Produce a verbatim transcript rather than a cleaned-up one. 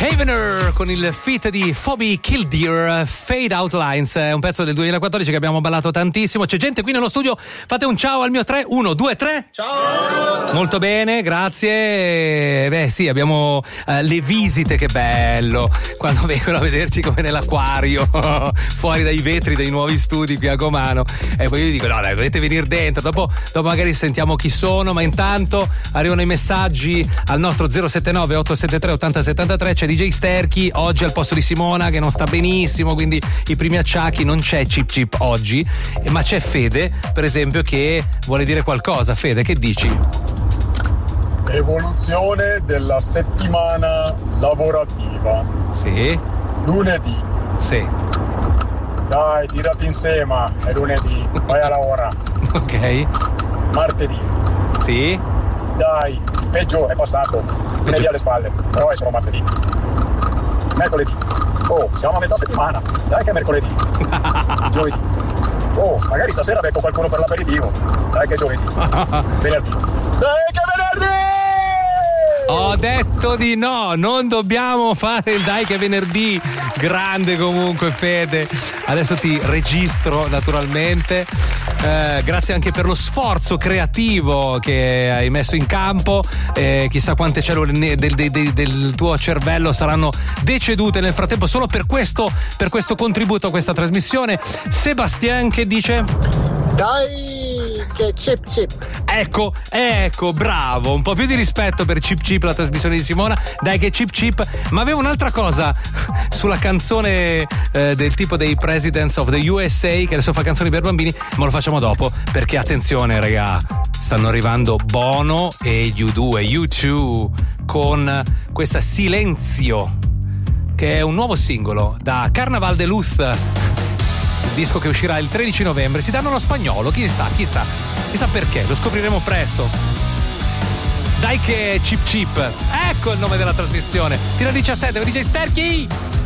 Havener con il feat di Phoebe Killdeer, Fade Out Lines, è un pezzo del duemilaquattordici che abbiamo ballato tantissimo. C'è gente qui nello studio, fate un ciao al mio tre, uno, due, tre. Ciao! Molto bene, grazie. Beh sì, abbiamo uh, le visite, che bello, quando vengono a vederci come nell'acquario, fuori dai vetri dei nuovi studi qui a Comano. E poi io dico, no dai, dovete venire dentro, dopo, dopo magari sentiamo chi sono, ma intanto arrivano i messaggi al nostro zero sette nove otto sette tre otto zero sette tre. C'è D J Sterchi oggi al posto di Simona che non sta benissimo, quindi i primi acciacchi. Non c'è Chip Chip oggi, ma c'è Fede per esempio che vuole dire qualcosa. Fede, che dici? Evoluzione della settimana lavorativa. Sì. Lunedì. Sì. Dai, tirati insieme, è lunedì, vai a lavorare. Ok. Martedì. Sì. Dai, il peggio è passato, lunedì alle spalle, però è solo martedì. Mercoledì. Oh, siamo a metà settimana, dai che è mercoledì. Giovedì. Oh, magari stasera becco qualcuno per l'aperitivo, dai che è giovedì. Venerdì. Dai che è venerdì! Ho detto di no, non dobbiamo fare il dai che è venerdì. Grande comunque Fede. Adesso ti registro naturalmente. Eh, grazie anche per lo sforzo creativo che hai messo in campo. Eh, chissà quante cellule del, del, del, del tuo cervello saranno decedute nel frattempo solo per questo, per questo contributo a questa trasmissione. Sebastian che dice? Dai che Chip Chip. Ecco, ecco, bravo. Un po' più di rispetto per Chip Chip, la trasmissione di Simona. Dai che Chip Chip. Ma avevo un'altra cosa sulla canzone eh, del tipo dei Presidents of the U S A, che adesso fa canzoni per bambini, ma lo facciamo dopo, perché attenzione raga, stanno arrivando Bono e U due, U due con questa Silenzio, che è un nuovo singolo da Carnaval de Luz, disco che uscirà il tredici novembre. Si danno lo spagnolo, chissà, chissà, chissà perché, lo scopriremo presto. Dai che Chip Chip, ecco il nome della trasmissione. Fino alle diciassette, D J Sterchi.